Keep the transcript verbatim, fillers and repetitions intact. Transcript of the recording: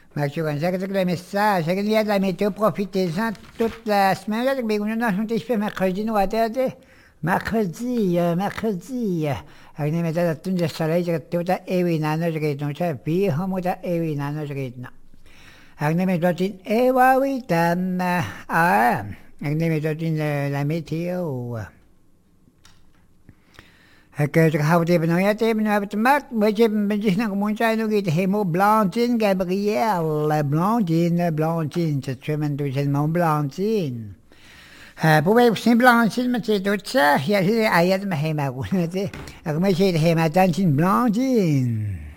Mais je suis comme ça, que le message, c'est qu'il y a de la météo, profitez-en toute la semaine. Là, mais on a chanté, je fais mercredi, nous, à terre, mercredi, euh, mercredi. Avec les méthodes de tout le soleil, je tout à Ewi Nano, je donc ça, puis, homo à Ewi Nano, je non. Avec les méthodes de Ewa Witan, ah, avec les méthodes de la météo. Que je hou even nou ja, even nou hebben te maken. Weet je, ben je nog moet zijn nog iets helemaal Blanchine, Gabrielle, Blanchine, Blanchine, c'est vraiment tout seulement Blanchine. Euh, pour voir si Blanchine, mais c'est tout ça. Il y a des ayats de ma héma, vous savez. Alors moi j'ai des héma Blanchine.